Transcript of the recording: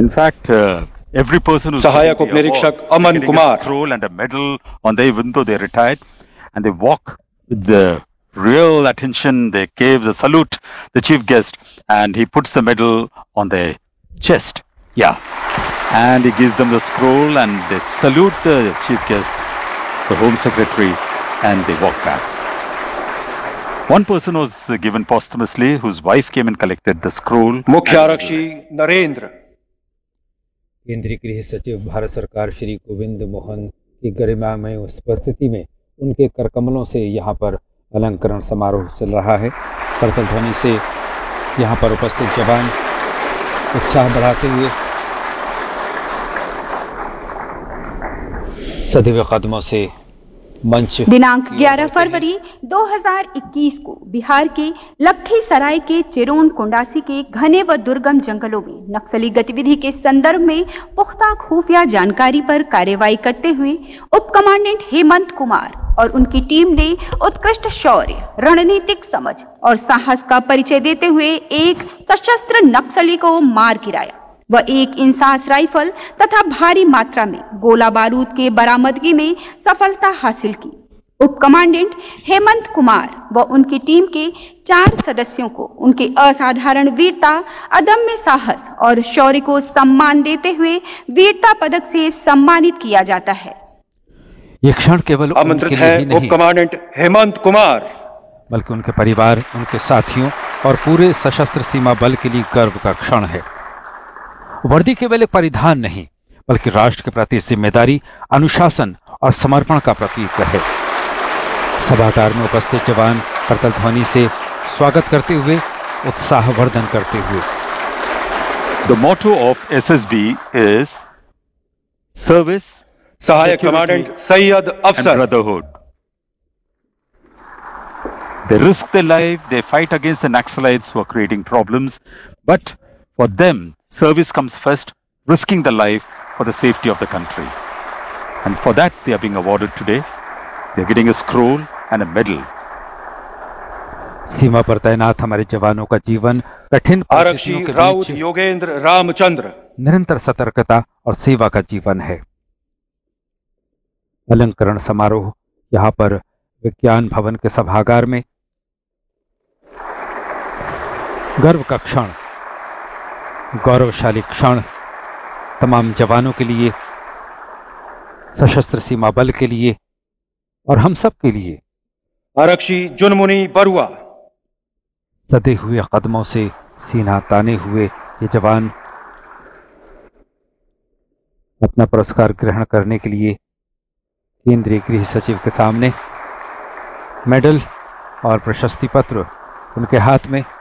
In fact, every person who's सहायक उपनिरीक्षक Aman Kumar scroll and a medal on their, even though they retired, and they walk with the real attention. They gave the salute the chief guest, and he puts the medal on their chest. Yeah, and he gives them the scroll, and they salute the chief guest, the Home Secretary, and they walk back. One person was given posthumously, whose wife came and collected the scroll. मुख्य आरक्षी नरेंद्र। केंद्रीय गृह सचिव भारत सरकार श्री गोविंद मोहन की गरिमामय उपस्थिति में उनके करकमलों से यहाँ पर अलंकरण समारोह चल रहा है। करतल ध्वनि से यहाँ पर उपस्थित जवान उत्साह बढ़ाते हुए सदैव कदमों से मंच। दिनांक 11 फरवरी 2021 को बिहार के लखीसराय के चिरोन कोंडासी के घने व दुर्गम जंगलों में नक्सली गतिविधि के संदर्भ में पुख्ता खुफिया जानकारी पर कार्रवाई करते हुए उप कमांडेंट हेमंत कुमार और उनकी टीम ने उत्कृष्ट शौर्य, रणनीतिक समझ और साहस का परिचय देते हुए एक सशस्त्र नक्सली को मार गिराया व एक इंसास राइफल तथा भारी मात्रा में गोला बारूद के बरामदगी में सफलता हासिल की। उप कमांडेंट हेमंत कुमार व उनकी टीम के 4 सदस्यों को उनके असाधारण वीरता, अदम्य साहस और शौर्य को सम्मान देते हुए वीरता पदक से सम्मानित किया जाता है। ये क्षण केवल आमंत्रित है उप कमांडेंट हेमंत कुमार, बल्कि उनके परिवार, उनके साथियों और पूरे सशस्त्र सीमा बल के लिए गर्व का क्षण है। वर्दी केवल एक परिधान नहीं, बल्कि राष्ट्र के प्रति जिम्मेदारी, अनुशासन और समर्पण का प्रतीक है। सभागार में उपस्थित जवान करतल ध्वनि से स्वागत करते हुए उत्साहवर्धन करते हुए। The motto of SSB is service, सहायक कमांडेंट सैयद अफसर, and brotherhood. They risk their life, they fight against the Naxalites who are creating problems, but for them, service comes first, risking the life for the safety of the country. And for that, they are being awarded today. They are getting a scroll and a medal. सीमा पर तैनात हमारे जवानों का जीवन कठिन आरक्षी राउत योगेंद्र रामचंद्र निरंतर सतर्कता और सेवा का जीवन है। अलंकरण समारोह यहाँ पर विज्ञान भवन के सभागार में गर्व का क्षण, गौरवशाली क्षण तमाम जवानों के लिए, सशस्त्र सीमा बल के लिए और हम सब के लिए। आरक्षी जुनमुनी बरुआ सदे हुए कदमों से सीना ताने हुए ये जवान अपना पुरस्कार ग्रहण करने के लिए केंद्रीय गृह सचिव के सामने मेडल और प्रशस्ति पत्र उनके हाथ में